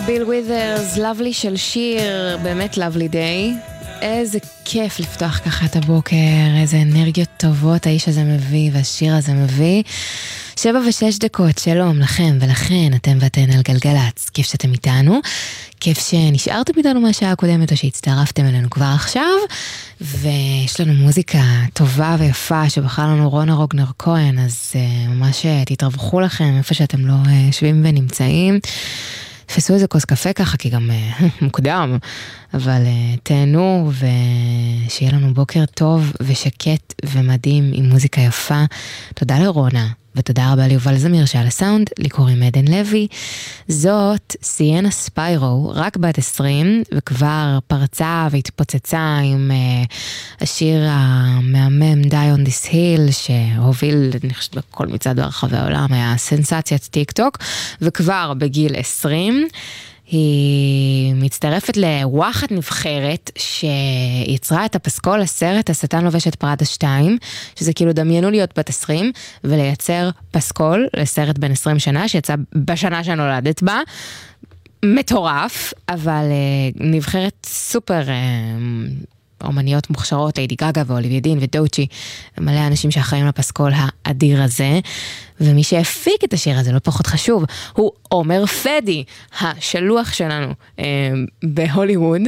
ביל ווית'רס, lovely של שיר, באמת lovely day. איזה כיף לפתוח ככה את הבוקר, איזה אנרגיות טובות האיש הזה מביא והשיר הזה מביא. 7:06, שלום לכם ולכן, אתם ואתן על גלגלץ, כיף שאתם איתנו, כיף שנשארתם איתנו מהשעה הקודמת או שהצטרפתם אלינו כבר עכשיו, ויש לנו מוזיקה טובה ויפה שבחר לנו רונה רוגנר כהן, אז ממש תתרווחו לכם איפה שאתם לא יושבים ונמצאים, תפסו איזה כוס קפה ככה, כי גם מוקדם, אבל תהנו ושיהיה לנו בוקר טוב ושקט ומדהים עם מוזיקה יפה. תודה לרונה, ותודה רבה ליובל זמיר שעל הסאונד, לי קוראים עדן לוי. זאת סיינה ספיירו, רק בת 20, וכבר פרצה והתפוצצה עם השיר המהמם Die on this hill, שהוביל בכל מצד ברחבי העולם, היה סנסציית טיק טוק, וכבר בגיל 20, היא מצטרפת לוואחת נבחרת שיצרה את הפסקול לסרט השטן לובש את פראדה 2, שזה כאילו דמיינו להיות בת 20 ולייצר פסקול לסרט בן 20 שנה שיצא בשנה שנולדת בה. מטורף, אבל נבחרת סופר אומניות מוכשרות, ליידי גגה ואוליביה דין ודוצ'י, מלא אנשים שאחראים לפסקול האדיר הזה, ומי שהפיק את השיר הזה, לא פחות חשוב, הוא עומר פדי, השלוח שלנו בהוליווד,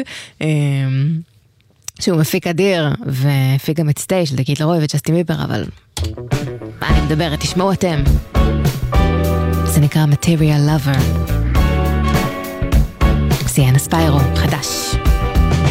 שהוא מפיק אדיר, והפיק גם את סטי של דקית לרוי וג'סטין ביבר, אבל מה אני מדברת? תשמעו אתם. זה נקרא Material Lover. סיינה ספיירו, חדש.